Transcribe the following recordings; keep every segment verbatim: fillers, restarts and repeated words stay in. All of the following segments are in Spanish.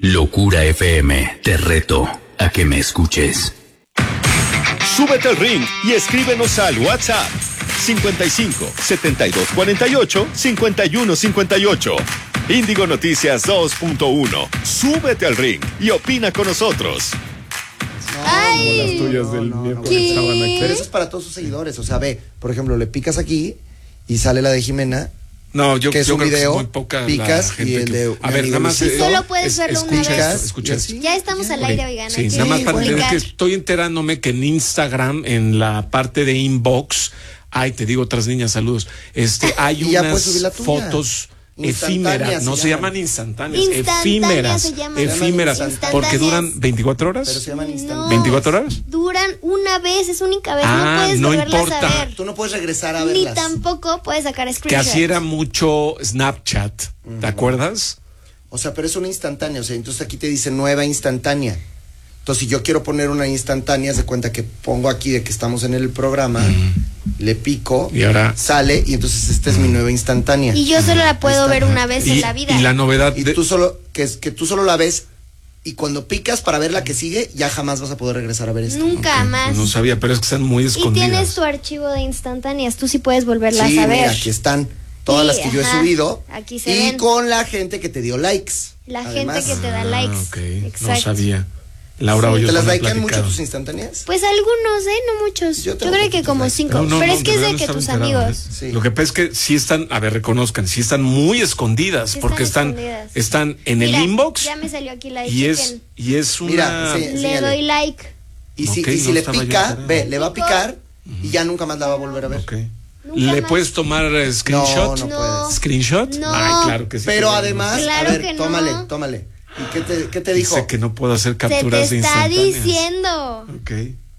Locura F M, te reto a que me escuches. Súbete al ring y escríbenos al WhatsApp cincuenta y cinco, setenta y dos cuarenta y ocho, cincuenta y uno cincuenta y ocho. Índigo Noticias dos punto uno. Súbete al ring y opina con nosotros. No, Ay, como las tuyas del no, no, miércoles ¿qué? estaban aquí. Pero eso es para todos sus seguidores. O sea, ve, por ejemplo, le picas aquí y sale la de Jimena. No, yo, que es yo un creo video, que es muy poca picas la gente y el que... de A ver, nada más... Sí, eh, solo puedes verlo una escucha vez. esto, escucha esto. Ya estamos al aire, oigan. Sí, hay que nada más para entender explicar. que estoy enterándome que en Instagram, en la parte de inbox, ay, te digo otras niñas, saludos, este, hay Y ya puedes subir la unas tuya. fotos Instantáneas efímeras, no se se llaman. llaman instantáneas, Instantáneas efímeras, se llaman. efímeras, Instantáneas. porque duran veinticuatro horas. Pero se llaman No, instantáneas. ¿veinticuatro horas? Duran una vez, es única vez, Ah, no puedes no volverlas importa. a ver. Tú no puedes regresar a Ni verlas. tampoco puedes sacar Que screenshots. así era mucho Snapchat, ¿te acuerdas? O sea, pero es una instantánea. O sea, entonces aquí te dice nueva instantánea. Entonces, si yo quiero poner una instantánea, se cuenta que pongo aquí de que estamos en el programa, le pico, Y ahora- sale, y entonces esta es mi nueva instantánea. Y yo solo la puedo Ahí ver está. una vez Y, en la vida. y la novedad Y de- tú solo, que, es, que tú solo la ves, y cuando picas para ver la que sigue, ya jamás vas a poder regresar a ver esto. Nunca más. Pues no sabía, pero es que están muy Y escondidas. tienes tu archivo de instantáneas, tú sí puedes volverlas Sí, a ver. mira, aquí están todas Sí, las que yo he ajá, subido. aquí se y ven. con la gente que te dio likes. La Además. gente que te da Ah, likes. ok, Exacto. no sabía. Laura Sí. Hoyos ¿Te las me ha likean mucho platicado. tus instantáneas? Pues algunos, ¿eh? No muchos. Yo Yo, tengo creo que poquitos como likes. cinco. No, no, pero no, es que de es verdad de no que estaba tus enterado, amigos. ¿eh? Sí. Lo que pasa es que sí están, a ver, reconozcan, sí están muy escondidas, Sí porque están están, escondidas. están en Mira, el inbox Ya me salió aquí la de y es, chicken. y es una... Mira, sí. Le enséñale. doy like. Y si, Ok, y si no le estaba yo pica, enterado. ve, le va a Pico. picar y ya nunca más la va a volver a ver. Ok. Nunca ¿Le más. puedes tomar eh, screenshot? No, no No. puedes. ¿Screenshot? No. Ay, claro que sí. Pero que- además, Claro a ver, que no. tómale, tómale. ¿Y qué te, qué te dijo? Dice que no puedo hacer Se te capturas de está instantáneas. diciendo. Ok.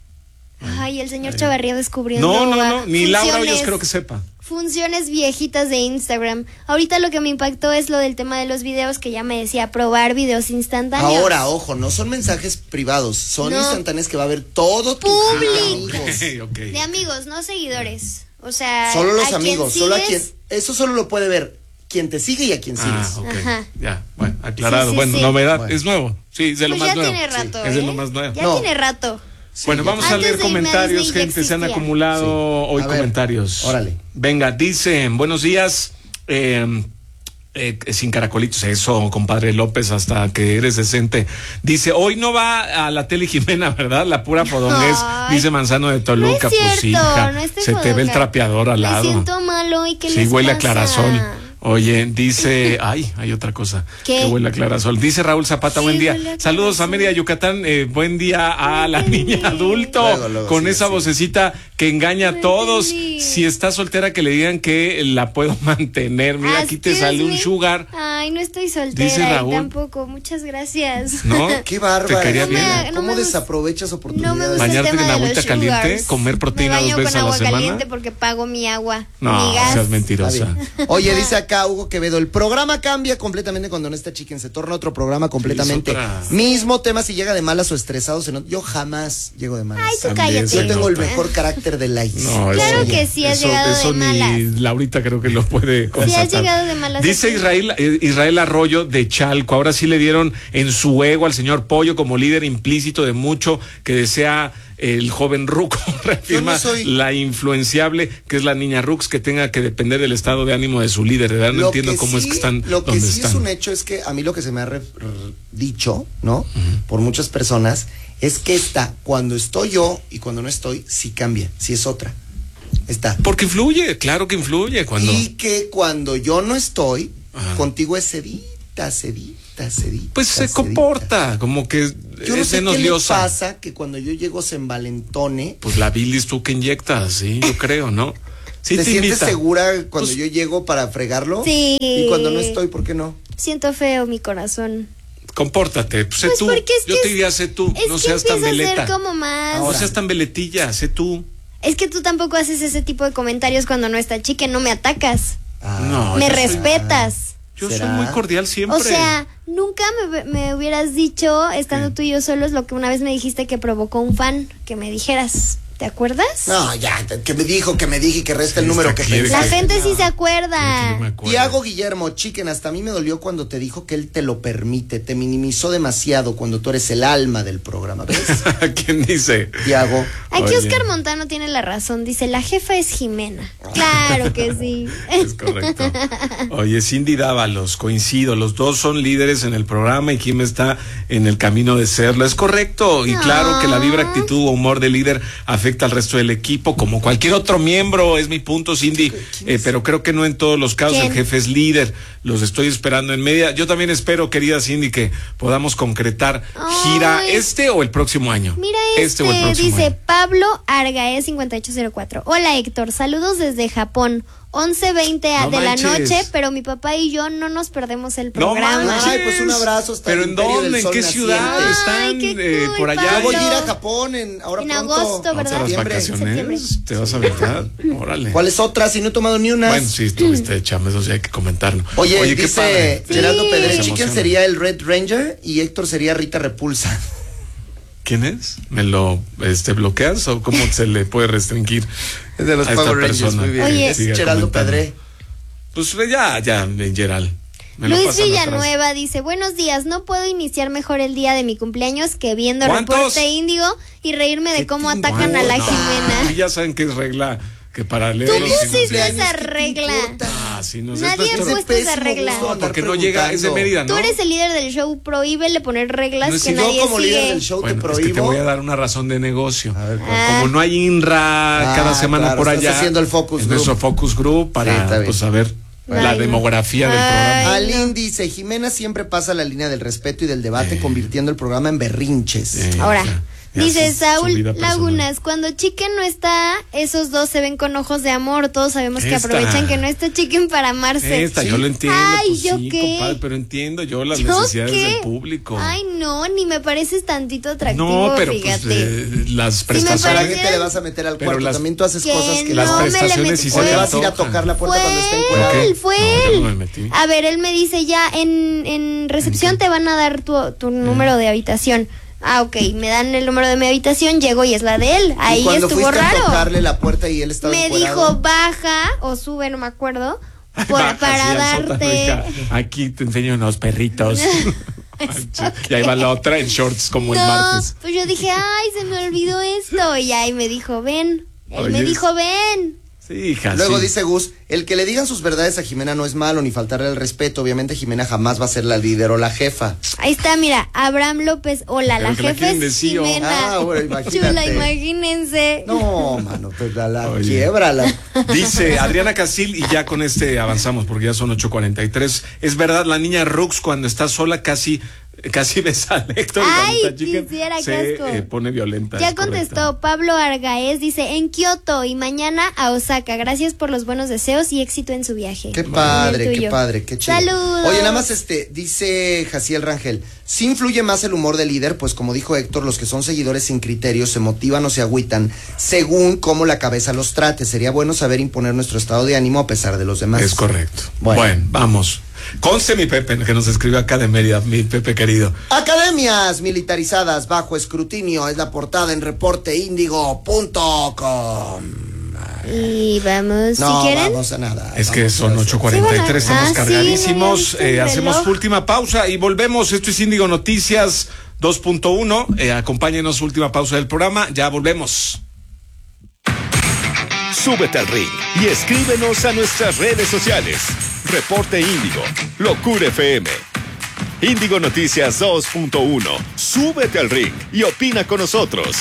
Ay, el señor Chavarría descubriendo. No, no, ah, no, ni Laura funciones- Hoyos creo que sepa. Funciones viejitas de Instagram. Ahorita lo que me impactó es lo del tema de los videos, que ya me decía probar videos instantáneos. Ahora, ojo, no son mensajes privados, son No. instantáneos que va a ver todo tu Público. amigos. Ok. De amigos, no seguidores. O sea, Solo los a quien amigos, solo a sigues- quien. Eso solo lo puede ver quien te sigue y a quien Ah, sigues. ok. Ajá. Ya, bueno, aclarado. Sí, sí, bueno, sí. novedad, Bueno. es nuevo. Sí, es de lo Pues más ya nuevo. tiene rato, Es de ¿eh? lo más nuevo. Ya No. tiene rato. Bueno, vamos a Antes leer de irme a comentarios, Disney ya gente. Se han existía. acumulado Sí. hoy A ver, comentarios. órale. Venga, dice, buenos días. Eh, eh, sin caracolitos, eso, compadre López, hasta que eres decente. Dice, hoy no va a la tele Jimena, ¿verdad? La pura fodongués, Ay, dice Manzano de No Toluca. es cierto, Pues hija, no estoy se te ve el fodonga. trapeador al lado. Me siento malo y que Sí, les huele a pasa? clarasol. Oye, dice, ay, hay otra cosa. ¿Qué? Que huele a clarasol. Dice Raúl Zapata, Sí, buen día. huele a Saludos a clarasol. Mérida, Yucatán. Eh, buen día a la entendí. niña adulto. Luego, luego, con sí, esa sí. vocecita que engaña a No todos. entendí. Si está soltera, que le digan que la puedo mantener. Mira, aquí te Excuse sale un me. sugar. Ay, no estoy soltera. Dice y Raúl. tampoco. Muchas gracias. ¿No? Qué bárbaro. Te quería No me bien. haga- no ¿Cómo me gusta- desaprovechas No me oportunidades? gusta el Bañarte tema en de agüita los caliente, sugars. comer proteína Me baño dos veces con a la agua semana. caliente porque pago mi agua, No, mi gas. seas Está mentirosa. bien. Oye, dice acá Hugo Quevedo, el programa cambia completamente cuando no está Chicken, se torna otro programa completamente. otra. Mismo tema si llega de malas o estresado, se no- yo jamás llego de malas. Ay, tú También cállate. se Yo tengo el nota. mejor carácter de likes. No, Claro eso- que sí has eso- llegado de eso malas. ni Laurita creo que lo puede Sí constatar. has llegado de malas. Dice aquí. Israel, eh, Israel Arroyo de Chalco, ahora sí le dieron en su ego al señor Pollo como líder implícito de mucho que desea el joven Ruco, reafirma Yo no soy- la influenciable que es la niña Rux, que tenga que depender del estado de ánimo de su líder, de verdad no Lo entiendo que cómo es sí- que están Lo que donde sí están. es un hecho es que a mí lo que se me ha re- r- dicho, ¿no? Por muchas personas, es que esta, cuando estoy yo y cuando no estoy, sí cambia, sí es otra. Está. Porque influye, claro que influye cuando... Y que cuando yo no estoy, Ajá. contigo es sedita, sedita, sedita. Pues se sedita. comporta, como que Yo no es sé menos qué le liosa. pasa que cuando yo llego se envalentone. Pues la bilis tú que inyectas, sí, yo creo, ¿no? Sí ¿Te, te, sientes invita. segura cuando Pues- yo llego para fregarlo? Sí. Y cuando no estoy, ¿por qué no? Siento feo mi corazón. Compórtate, pues sé Pues tú. porque es Yo que te es- diría, sé tú, Es no que seas tan empieza a veleta. ser como más. No seas tan veletilla, sé tú. Es que tú tampoco haces ese tipo de comentarios cuando no está Chicken, no me atacas. Ah, No, me yo soy- respetas. Yo ¿Será? soy muy cordial siempre. O sea, nunca me, me hubieras dicho, estando ¿Qué? tú y yo solos, lo que una vez me dijiste que provocó un fan, que me dijeras. ¿Te acuerdas? No, ya, que me dijo, que me dije y que resta el Sí, número está que aquí, pensé. La gente no. sí se acuerda. No me acuerdo. Tiago Guillermo, chiquen, hasta a mí me dolió cuando te dijo que él te lo permite. Te minimizó demasiado cuando tú eres el alma del programa. ¿Ves? ¿Quién dice? Tiago. Aquí Oye. Oscar Montano tiene la razón. Dice, la jefa es Jimena. Claro que sí. Es correcto. Oye, Cindy Dávalos, coincido, los dos son líderes en el programa y Kim está en el camino de serlo. Es correcto. Y claro que la vibra, actitud o humor del líder afecta al resto del equipo, como cualquier otro miembro, es mi punto, Cindy. Eh, pero creo que no en todos los casos. ¿Quién? El jefe es líder. Los estoy esperando en media. Yo también espero, querida Cindy, que podamos concretar gira Ay. este o el próximo año. Mira este, o el próximo dice año. Pablo Argaez cincuenta y ocho cero cuatro. Hola Héctor, saludos desde Japón. once veinte No de manches. la noche, pero mi papá y yo no nos perdemos el No programa. manches. Ay, pues un abrazo hasta ¿Pero el en Imperio del dónde? ¿En Sol qué naciente. ciudad están? Ay, qué eh, cool, por allá. Pablo. Yo voy a ir a Japón en, ahora En pronto. agosto, ¿Vas ¿verdad? a las Septiembre. vacaciones? ¿Te vas a aventar? Órale. ¿Cuál es otra? Si no he tomado ni una. Bueno, sí, estuviste de chamba, eso sí hay que comentarlo. Oye, qué dice padre. Geraldo Sí. Pedrechi, Se ¿quién emociona. sería el Red Ranger? Y Héctor sería Rita Repulsa. ¿Quién es? ¿Me lo este, bloqueas o cómo se le puede restringir? Es de los a esta Power Rangers, persona? muy bien. Oye. Es Siga Geraldo comentando. Pedre. Pues ya, ya, en Geral. Me lo Luis pasan Villanueva dice, buenos días, no puedo iniciar mejor el día de mi cumpleaños que viendo ¿Cuántos? Reporte Índigo y reírme de atrás. cómo ¿Qué atacan a la no, Jimena. sí, ya saben que es regla que para leer Tú los pusiste signos de- esa regla. Ah, sí, no sé. Nadie esto- ha puesto esa regla. No, porque no llega, es de Mérida, ¿no? Tú eres el líder del show, prohíbele poner reglas No es que si yo nadie como líder sigue. del show Bueno, te es que te prohíbo. voy a dar una razón de negocio. A ver, ¿cuál? Ah. Como no hay INRA Ah, cada semana claro, por estás allá. haciendo el focus es group. nuestro focus group Sí, para está bien. pues saber la Ay, no. demografía del Ay. programa. Alin dice, Jimena siempre pasa la línea del respeto y del debate, convirtiendo el programa en berrinches. Eh, Ahora, ya, ya dice su- su Saúl vida personal. Lagunas, cuando Chicken no está, esos dos se ven con ojos de amor. Todos sabemos que Esta. aprovechan que no está Chicken para amarse. Esta, Sí. yo lo entiendo. Ay, pues ¿yo sí, qué? compadre, pero entiendo yo las ¿Yo necesidades qué? del público. Ay, no, ni me pareces tantito atractivo, no, pero fíjate. pues eh, las me prestaciones. ¿Para parece- qué te le vas a meter al Pero cuarto? las- También tú haces Que cosas que las no me le prestaciones metí. sí se O le le vas a ir a antojan. tocar la puerta Fue cuando esté él, encuerado. ¿Por qué? fue No, yo él. no me metí. A ver, él me dice ya en, en recepción te van a dar tu, tu número de habitación. Ah, ok, me dan el número de mi habitación, llego y es la de él. Y Ahí cuando estuvo fuiste a raro. tocarle la puerta y él estaba Me encuerado. dijo baja o sube, no me acuerdo, por- Baja para así al sótano, darte. hija, aquí te enseño unos perritos. Y ahí va la otra en shorts como el No, martes. pues yo dije, ay, se me olvidó esto. Y ahí me dijo, ven. Él me Oye. dijo, ven. Sí, hija. Luego sí. dice Gus, el que le digan sus verdades a Jimena no es malo, ni faltarle el respeto. Obviamente Jimena jamás va a ser la líder o la jefa. Ahí está, mira, Abraham López. Hola, Pero la que la jefa quieren es de C E O. Jimena. Ah, bueno, imagínate. Chula, imagínense. No, mano, pues la, la Oye. quiebra. La... Dice Adriana Casil, y ya con este avanzamos porque ya son ocho cuarenta y tres. Es verdad, la niña Rux cuando está sola casi casi besa a Héctor. y cuando Ay, está chica, quisiera, qué se asco. eh, pone violenta. Ya es correcto. contestó Pablo Argaez, dice, en Kioto y mañana a Osaka. Gracias por los buenos deseos y éxito en su viaje. Qué El padre, qué tuyo. padre, qué chido. Saludos. Oye, nada más este, dice Jaciel Rangel, sí influye más el humor del líder, pues como dijo Héctor, los que son seguidores sin criterios se motivan o se agüitan según cómo la cabeza los trate. Sería bueno saber imponer nuestro estado de ánimo a pesar de los demás. Es correcto. Bueno. Bueno, vamos. Conste mi Pepe, que nos escribió acá de Mérida, mi Pepe querido. Academias militarizadas bajo escrutinio es la portada en reporte índigo punto com. Y vamos, No, si quieren. vamos a nada. Es que vamos son a hacer- ocho cuarenta y tres, Sí, bueno, estamos ah, sí, cargadísimos. no había visto el eh, hacemos reloj. última pausa y volvemos. Esto es Índigo Noticias dos punto uno. Eh, acompáñenos, última pausa del programa. Ya volvemos. Súbete al ring y escríbenos a nuestras redes sociales. Reporte Índigo, Locura F M. Índigo Noticias dos punto uno. Súbete al ring y opina con nosotros.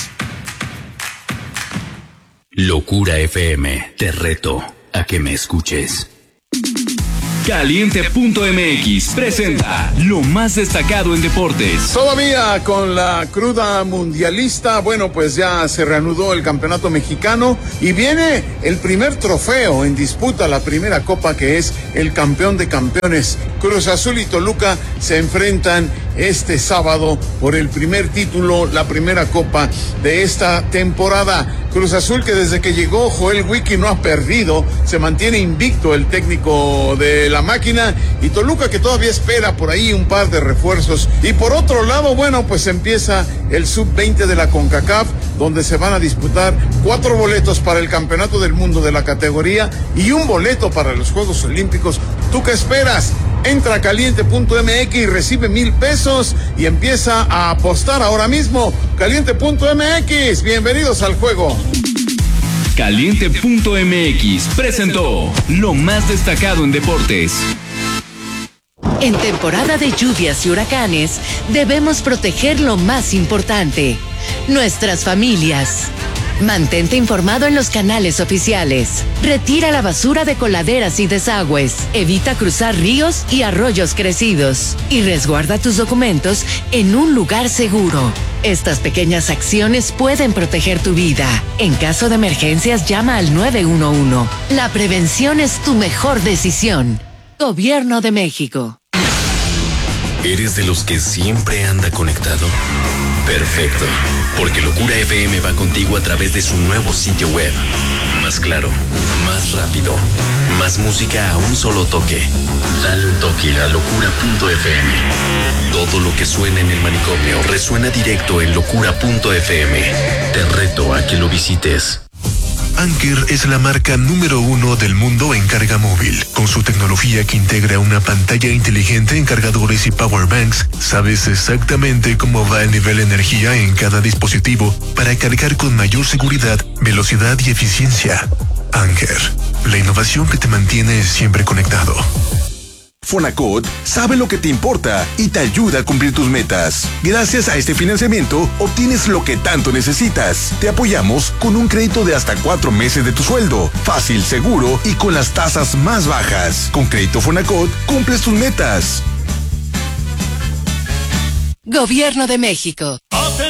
Locura F M, te reto a que me escuches. Caliente punto M X presenta lo más destacado en deportes. Todavía con la cruda mundialista, bueno, pues ya se reanudó el campeonato mexicano y viene el primer trofeo en disputa, la primera copa que es el campeón de campeones. Cruz Azul y Toluca se enfrentan este sábado por el primer título, la primera copa de esta temporada. Cruz Azul, que desde que llegó Joel Wiki no ha perdido, se mantiene invicto el técnico de la máquina, y Toluca, que todavía espera por ahí un par de refuerzos. Y por otro lado, bueno, pues empieza el sub veinte de la CONCACAF, donde se van a disputar cuatro boletos para el Campeonato del Mundo de la categoría y un boleto para los Juegos Olímpicos. ¿Tú qué esperas? Entra a caliente punto m x y recibe mil pesos y empieza a apostar ahora mismo. caliente punto m x, bienvenidos al juego. caliente punto m x presentó lo más destacado en deportes. En temporada de lluvias y huracanes, debemos proteger lo más importante: nuestras familias. Mantente informado en los canales oficiales. Retira la basura de coladeras y desagües. Evita cruzar ríos y arroyos crecidos. Y resguarda tus documentos en un lugar seguro. Estas pequeñas acciones pueden proteger tu vida. En caso de emergencias, llama al nueve uno uno. La prevención es tu mejor decisión. Gobierno de México. ¿Eres de los que siempre anda conectado? Perfecto, porque Locura F M va contigo a través de su nuevo sitio web. Más claro, más rápido, más música a un solo toque. Dale un toque a locura punto f m. Todo lo que suena en el manicomio resuena directo en locura punto f m. Te reto a que lo visites. Anker es la marca número uno del mundo en carga móvil. Con su tecnología que integra una pantalla inteligente en cargadores y powerbanks, sabes exactamente cómo va el nivel de energía en cada dispositivo para cargar con mayor seguridad, velocidad y eficiencia. Anker, la innovación que te mantiene siempre conectado. Fonacot sabe lo que te importa y te ayuda a cumplir tus metas. Gracias a este financiamiento, obtienes lo que tanto necesitas. Te apoyamos con un crédito de hasta cuatro meses de tu sueldo, fácil, seguro y con las tasas más bajas. Con Crédito Fonacot, cumples tus metas. Gobierno de México.